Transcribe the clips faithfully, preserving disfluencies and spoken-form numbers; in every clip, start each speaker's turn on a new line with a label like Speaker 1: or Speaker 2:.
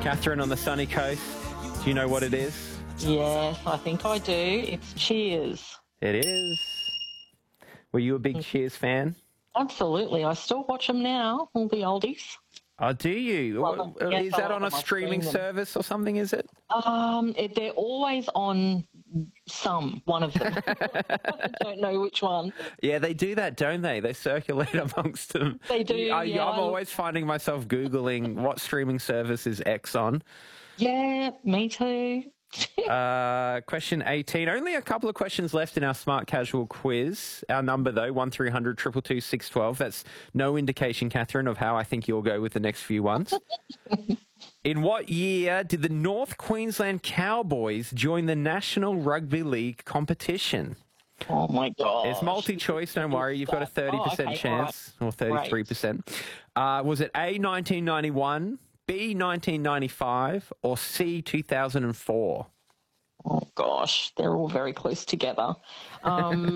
Speaker 1: Catherine on the sunny coast. Do you know what it is?
Speaker 2: Yes, I think I do. It's Cheers.
Speaker 1: It is. Were you a big Cheers fan?
Speaker 2: Absolutely. I still watch them now, all the oldies.
Speaker 1: Oh, do you?
Speaker 2: Well,
Speaker 1: Uh,
Speaker 2: yes,
Speaker 1: is
Speaker 2: I
Speaker 1: that
Speaker 2: love
Speaker 1: on a
Speaker 2: them. I
Speaker 1: streaming
Speaker 2: stream them.
Speaker 1: service or something, is it?
Speaker 2: Um, it, they're always on some, one of them. I don't know which one.
Speaker 1: Yeah, they do that, don't they? They circulate amongst them.
Speaker 2: They do,
Speaker 1: I,
Speaker 2: yeah.
Speaker 1: I'm always finding myself Googling what streaming service is X on.
Speaker 2: Yeah, me too.
Speaker 1: Uh, question eighteen. Only a couple of questions left in our Smart Casual quiz. Our number, though, one three hundred two two two six one two. That's no indication, Catherine, of how I think you'll go with the next few ones. In what year did the North Queensland Cowboys join the National Rugby League competition?
Speaker 2: Oh, my God.
Speaker 1: It's multi-choice, don't worry. You've got a thirty percent
Speaker 2: Oh, okay,
Speaker 1: chance, or thirty-three percent. Uh, was it A, nineteen ninety-one, B, nineteen ninety-five, or C, two thousand four?
Speaker 2: Oh, gosh. They're all very close together. Um,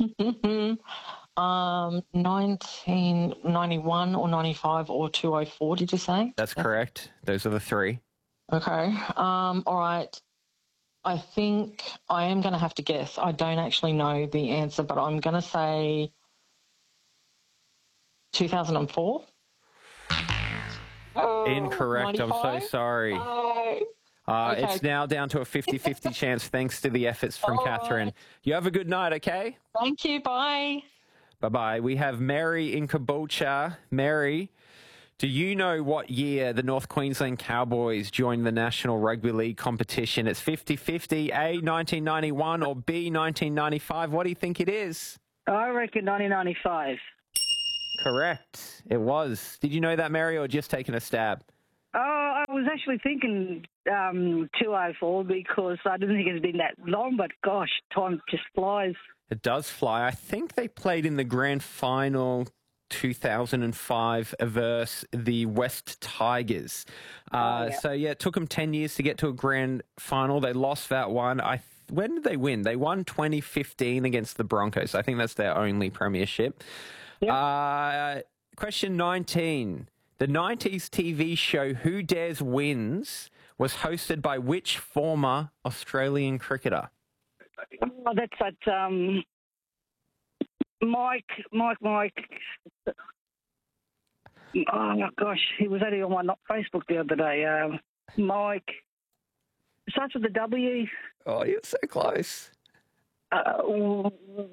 Speaker 2: um, nineteen ninety-one or ninety-five or two oh four, did you say?
Speaker 1: That's correct. Those are the three.
Speaker 2: Okay. Um, all right. I think I am going to have to guess. I don't actually know the answer, but I'm going to say two thousand four. Oh,
Speaker 1: Incorrect. I'm so
Speaker 2: ninety-five?
Speaker 1: sorry.
Speaker 2: Oh.
Speaker 1: Uh,
Speaker 2: Okay.
Speaker 1: It's now down to a fifty-fifty chance thanks to the efforts from
Speaker 2: All
Speaker 1: Catherine.
Speaker 2: right.
Speaker 1: You have a good night, okay?
Speaker 2: Thank you. Bye.
Speaker 1: Bye-bye. We have Mary in Caboolture. Mary, do you know what year the North Queensland Cowboys joined the National Rugby League competition? It's fifty-fifty, A, nineteen ninety-one, or B, nineteen ninety-five. What do you think it is?
Speaker 3: I reckon nineteen ninety-five.
Speaker 1: Correct. It was. Did you know that, Mary, or just taking a stab?
Speaker 3: Oh, I was actually thinking um, two oh four because I didn't think it's been that long, but gosh, time just flies.
Speaker 1: It does fly. I think they played in the grand final two thousand five versus the West Tigers. Uh,
Speaker 3: Oh, yeah.
Speaker 1: So, yeah, it took them ten years to get to a grand final. They lost that one. I When did they win? They won twenty fifteen against the Broncos. I think that's their only premiership.
Speaker 3: Yep.
Speaker 1: Uh, question nineteen. The nineties T V show Who Dares Wins was hosted by which former Australian cricketer?
Speaker 3: Oh, that's that um, Mike, Mike, Mike. Oh, gosh, he was only on my Facebook the other day. Um, Mike. Starts with the W.
Speaker 1: Oh, you're so close.
Speaker 3: Uh,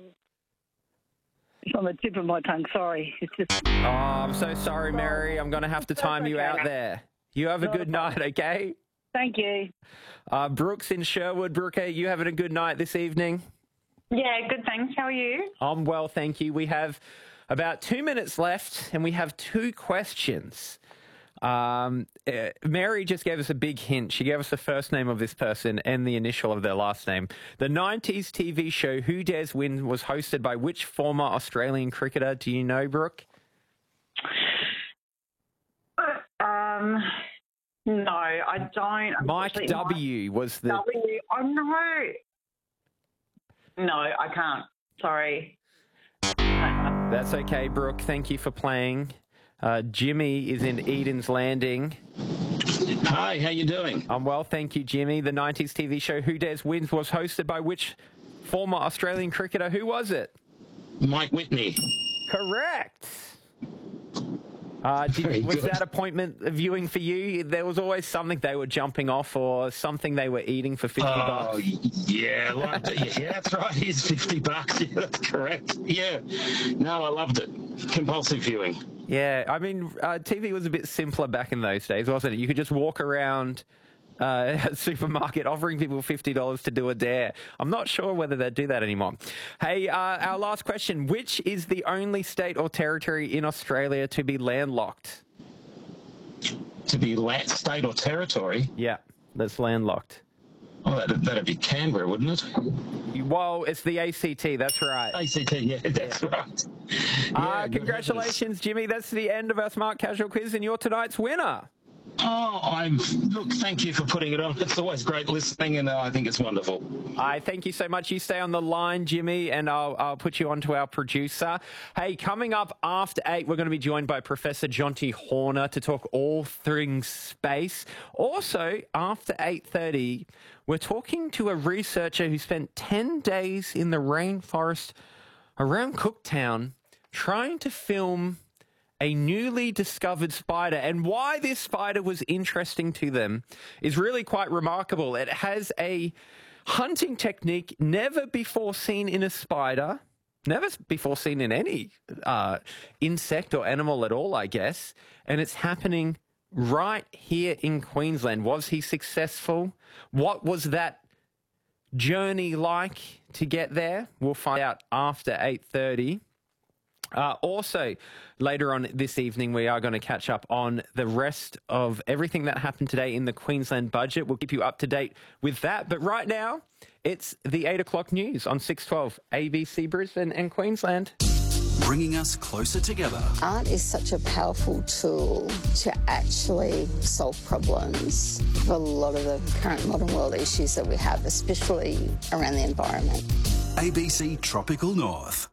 Speaker 3: it's on the tip of my tongue, sorry. It's just...
Speaker 1: Oh, I'm so sorry, Mary. I'm going to have to time you out there. You have a good night, okay?
Speaker 3: Thank you.
Speaker 1: Uh, Brooks in Sherwood. Brooke, you having a good night this evening?
Speaker 4: Yeah, good, thanks. How are you?
Speaker 1: I'm well, thank you. We have about two minutes left, and we have two questions. Um, uh, Mary just gave us a big hint. She gave us the first name of this person and the initial of their last name. The nineties T V show Who Dares Win was hosted by which former Australian cricketer? Do you know, Brooke?
Speaker 4: Um, no, I don't.
Speaker 1: Mike
Speaker 4: Unfortunately,
Speaker 1: W. was the...
Speaker 4: Mike W. Oh, no. No, I can't. Sorry.
Speaker 1: That's okay, Brooke. Thank you for playing. Uh, Jimmy is in Eden's Landing.
Speaker 5: Hi, how you doing?
Speaker 1: I'm well, thank you, Jimmy. The nineties T V show Who Dares Wins was hosted by which former Australian cricketer? Who was it?
Speaker 5: Mike Whitney.
Speaker 1: Correct. Uh,
Speaker 5: Very
Speaker 1: did, was
Speaker 5: good.
Speaker 1: that appointment viewing for you? There was always something they were jumping off or something they were eating for fifty
Speaker 5: Oh,
Speaker 1: bucks.
Speaker 5: yeah, like that. Yeah, that's right. Here's fifty bucks. Yeah, that's correct. Yeah. No, I loved it. Compulsive viewing.
Speaker 1: Yeah, I mean, uh, T V was a bit simpler back in those days, wasn't it? You could just walk around uh, a supermarket offering people fifty dollars to do a dare. I'm not sure whether they do that anymore. Hey, uh, our last question. Which is the only state or territory in Australia to be landlocked?
Speaker 5: To be la- state or territory,
Speaker 1: Yeah, that's landlocked.
Speaker 5: oh, that'd, that'd be Canberra, wouldn't it?
Speaker 1: Well, it's the A C T, that's right.
Speaker 5: A C T, yeah, that's right.
Speaker 1: Uh,
Speaker 5: Yeah, good
Speaker 1: congratulations, Jimmy. That's the end of our Smart Casual Quiz and you're tonight's winner.
Speaker 5: heavens. Oh, I'm look. Thank you for putting it on. It's always great listening, and uh, I think it's wonderful.
Speaker 1: I thank you so much. You stay on the line, Jimmy, and I'll, I'll put you on to our producer. Hey, coming up after eight, we're going to be joined by Professor Jonty Horner to talk all things space. Also, after eight thirty, we're talking to a researcher who spent ten days in the rainforest around Cooktown trying to film a newly discovered spider, and why this spider was interesting to them is really quite remarkable. It has a hunting technique never before seen in a spider, never before seen in any uh, insect or animal at all, I guess, and it's happening right here in Queensland. Was he successful? What was that journey like to get there? We'll find out after eight thirty. Uh, also, later on this evening, we are going to catch up on the rest of everything that happened today in the Queensland budget. We'll keep you up to date with that. But right now, it's the eight o'clock news on six twelve A B C Brisbane and Queensland.
Speaker 6: Bringing us closer together.
Speaker 7: Art is such a powerful tool to actually solve problems for a lot of the current modern world issues that we have, especially around the environment.
Speaker 6: A B C Tropical North.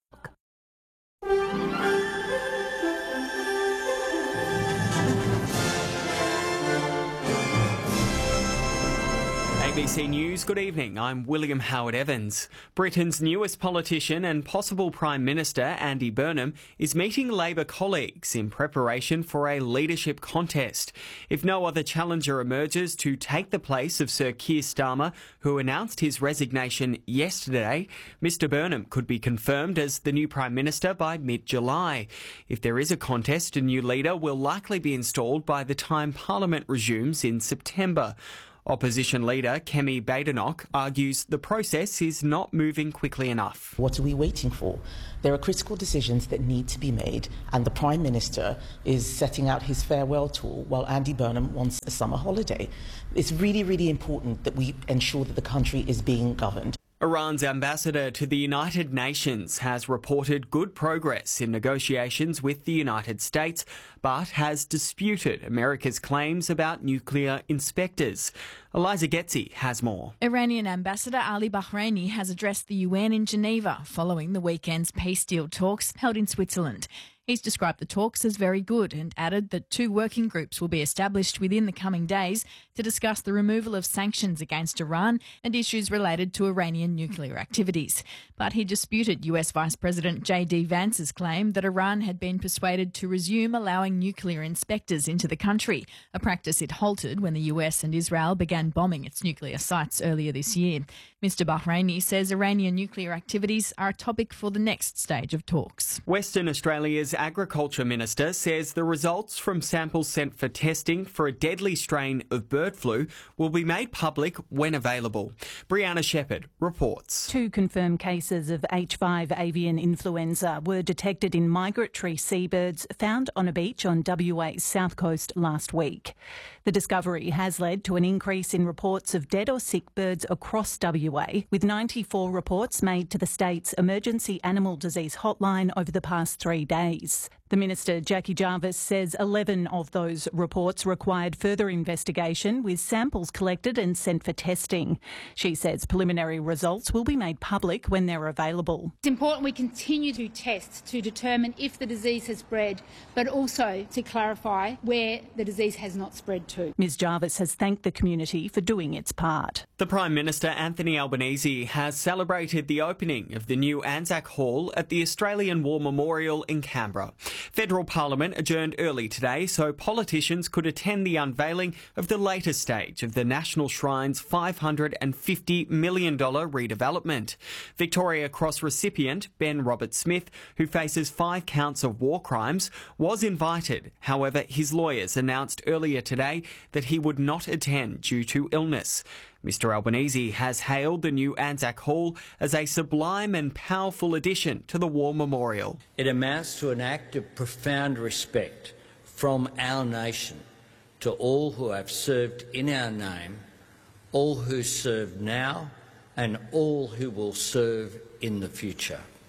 Speaker 8: A B C News, good evening. I'm William Howard Evans. Britain's newest politician and possible Prime Minister, Andy Burnham, is meeting Labor colleagues in preparation for a leadership contest. If no other challenger emerges to take the place of Sir Keir Starmer, who announced his resignation yesterday, Mr Burnham could be confirmed as the new Prime Minister by mid-July. If there is a contest, a new leader will likely be installed by the time Parliament resumes in September. Opposition leader Kemi Badenoch argues the process is not moving quickly enough.
Speaker 9: What are we waiting for? There are critical decisions that need to be made, and the Prime Minister is setting out his farewell tour while Andy Burnham wants a summer holiday. It's really, really important that we ensure that the country is being governed.
Speaker 8: Iran's ambassador to the United Nations has reported good progress in negotiations with the United States, but has disputed America's claims about nuclear inspectors. Eliza Getzi has more.
Speaker 10: Iranian Ambassador Ali Bahraini has addressed the U N in Geneva following the weekend's peace deal talks held in Switzerland. He's described the talks as very good and added that two working groups will be established within the coming days to discuss the removal of sanctions against Iran and issues related to Iranian nuclear activities. But he disputed U S Vice President J D Vance's claim that Iran had been persuaded to resume allowing nuclear inspectors into the country, a practice it halted when the U S and Israel began bombing its nuclear sites earlier this year. Mister Bahraini says Iranian nuclear activities are a topic for the next stage of talks.
Speaker 8: Western Australia's Agriculture Minister says the results from samples sent for testing for a deadly strain of bird flu will be made public when available. Brianna Shepherd reports.
Speaker 11: Two confirmed cases of H five avian influenza were detected in migratory seabirds found on a beach on W A's south coast last week. The discovery has led to an increase in reports of dead or sick birds across W A, with ninety-four reports made to the state's emergency animal disease hotline over the past three days. The Minister, Jackie Jarvis, says eleven of those reports required further investigation, with samples collected and sent for testing. She says preliminary results will be made public when they're available.
Speaker 12: It's important we continue to test to determine if the disease has spread, but also to clarify where the disease has not spread to.
Speaker 11: Ms Jarvis has thanked the community for doing its part.
Speaker 8: The Prime Minister, Anthony Albanese, has celebrated the opening of the new Anzac Hall at the Australian War Memorial in Canberra. Federal Parliament adjourned early today so politicians could attend the unveiling of the latest stage of the National Shrine's five hundred fifty million dollars redevelopment. Victoria Cross recipient Ben Robert-Smith, who faces five counts of war crimes, was invited. However, his lawyers announced earlier today that he would not attend due to illness. Mister Albanese has hailed the new Anzac Hall as a sublime and powerful addition to the War Memorial.
Speaker 13: It amounts to an act of profound respect from our nation to all who have served in our name, all who serve now and all who will serve in the future.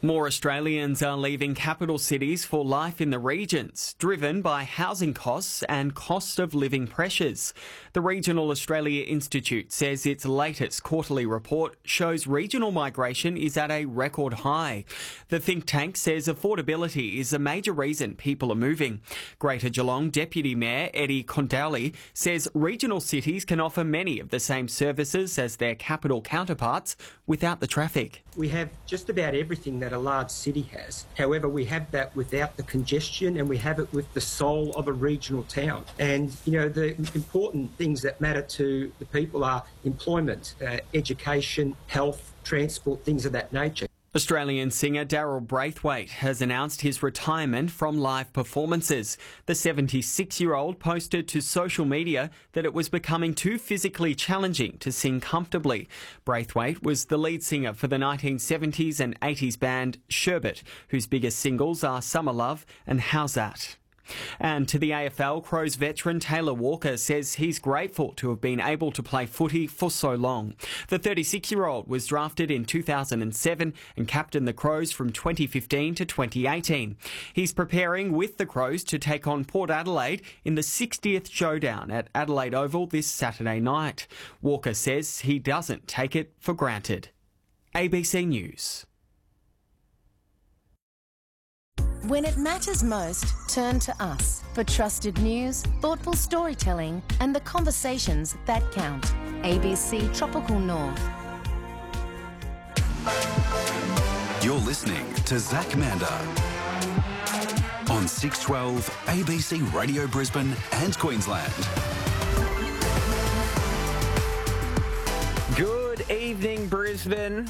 Speaker 8: More Australians are leaving capital cities for life in the regions, driven by housing costs and cost of living pressures. The Regional Australia Institute says its latest quarterly report shows regional migration is at a record high. The think tank says affordability is a major reason people are moving. Greater Geelong Deputy Mayor Eddie Condowley says regional cities can offer many of the same services as their capital counterparts without the traffic.
Speaker 14: We have just about everything that a large city has. However, we have that without the congestion, and we have it with the soul of a regional town. And, you know, the important things that matter to the people are employment, uh, education, health, transport, things of that nature.
Speaker 8: Australian singer Daryl Braithwaite has announced his retirement from live performances. The seventy-six-year-old posted to social media that it was becoming too physically challenging to sing comfortably. Braithwaite was the lead singer for the nineteen seventies and eighties band Sherbet, whose biggest singles are Summer Love and How's That? And to the A F L, Crows veteran Taylor Walker says he's grateful to have been able to play footy for so long. The thirty-six-year-old was drafted in two thousand seven and captained the Crows from twenty fifteen to twenty eighteen. He's preparing with the Crows to take on Port Adelaide in the sixtieth showdown at Adelaide Oval this Saturday night. Walker says he doesn't take it for granted. A B C News.
Speaker 15: When it matters most, turn to us for trusted news, thoughtful storytelling, and the conversations that count. A B C Tropical North.
Speaker 6: You're listening to Zach Manda on six twelve A B C Radio Brisbane and Queensland.
Speaker 1: Good evening, Brisbane.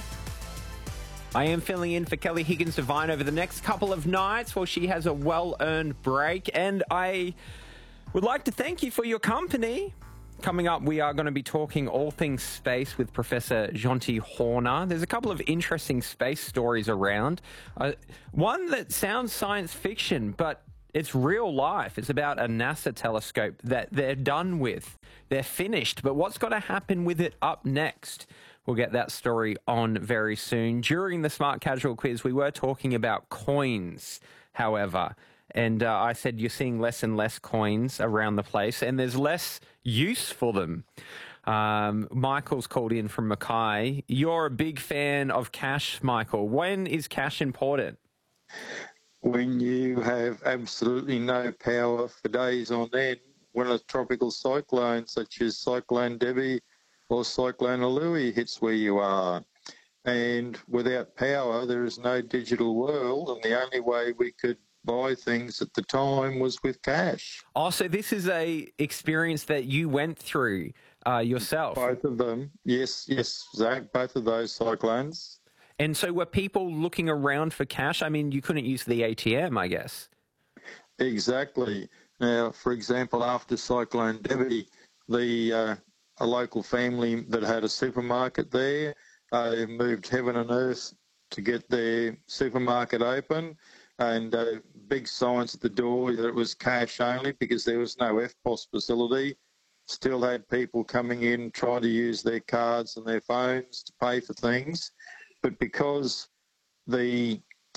Speaker 1: I am filling in for Kelly Higgins-Devine over the next couple of nights while she has a well-earned break, and I would like to thank you for your company. Coming up, we are going to be talking all things space with Professor Jonty Horner. There's a couple of interesting space stories around. Uh, one that sounds science fiction, but it's real life. It's about a NASA telescope that they're done with. They're finished, but what's going to happen with it up next? We'll get that story on very soon. During the Smart Casual quiz, we were talking about coins, however, and uh, I said you're seeing less and less coins around the place, and there's less use for them. Um, Michael's called in from Mackay. You're a big fan of cash, Michael. When is cash important?
Speaker 16: When you have absolutely no power for days on end, when a tropical cyclone such as Cyclone Debbie or Cyclone Alui hits where you are. And without power, there is no digital world, and the only way we could buy things at the time was with cash.
Speaker 1: Oh, so this is a experience that you went through uh, yourself?
Speaker 16: Both of them, yes, yes, Zach, both of those cyclones.
Speaker 1: And so were people looking around for cash? I mean, you couldn't use the A T M, I guess.
Speaker 16: Exactly. Now, for example, after Cyclone Debbie, the... Uh, a local family that had a supermarket there uh, moved heaven and earth to get their supermarket open, and uh, big signs at the door that it was cash only because there was no F P O S facility. Still had people coming in trying to use their cards and their phones to pay for things, but because the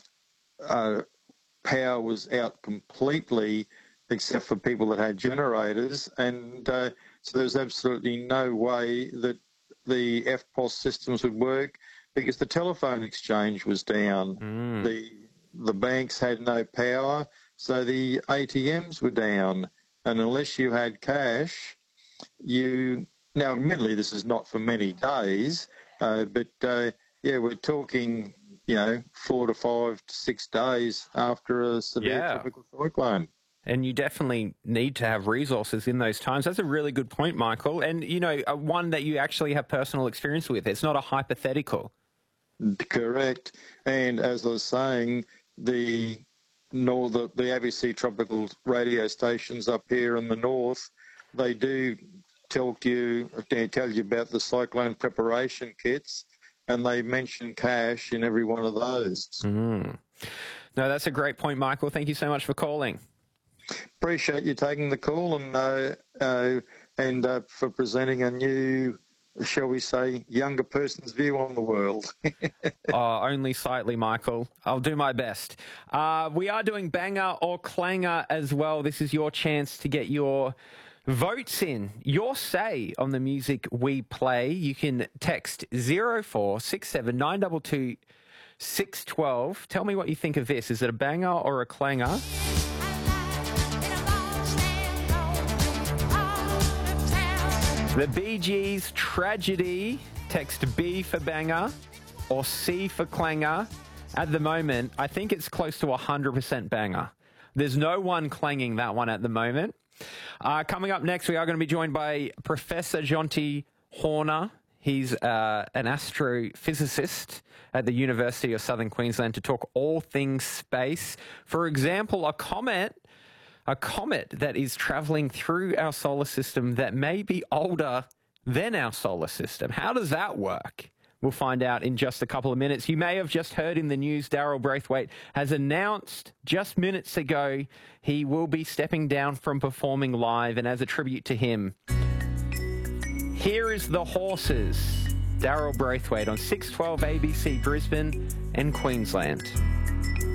Speaker 16: uh, power was out completely except for people that had generators, and uh, so there's absolutely no way that the F P O S systems would work because the telephone exchange was down.
Speaker 1: Mm.
Speaker 16: The the banks had no power, so the A T Ms were down. And unless you had cash, you... Now, admittedly, this is not for many days, uh, but, uh, yeah, we're talking, you know, four to five to six days after a severe
Speaker 1: yeah.
Speaker 16: tropical cyclone.
Speaker 1: And you definitely need to have resources in those times. That's a really good point, Michael. And, you know, one that you actually have personal experience with. It's not a hypothetical.
Speaker 16: Correct. And as I was saying, the north, the A B C tropical radio stations up here in the north, they do tell you, they tell you about the cyclone preparation kits, and they mention cash in every one of those.
Speaker 1: Mm. No, that's a great point, Michael. Thank you so much for calling.
Speaker 16: Appreciate you taking the call and uh, uh, and uh, for presenting a new shall we say, younger person's view on the world.
Speaker 1: Oh, only slightly, Michael. I'll do my best. Uh, we are doing banger or clanger as well. This is your chance to get your votes in, your say on the music we play. You can text zero four six seven nine two two six one two. Tell me what you think of this. Is it a banger or a clanger? The Bee Gees, Tragedy. Text B for banger or C for clanger. At the moment, I think it's close to one hundred percent banger. There's no one clanging that one at the moment. Uh, coming up next, we are going to be joined by Professor Jonty Horner. He's uh, an astrophysicist at the University of Southern Queensland to talk all things space. For example, a comet, a comet that is travelling through our solar system that may be older than our solar system. How does that work? We'll find out in just a couple of minutes. You may have just heard in the news, Daryl Braithwaite has announced just minutes ago he will be stepping down from performing live, and as a tribute to him, here is The Horses, Daryl Braithwaite on six twelve A B C Brisbane and Queensland.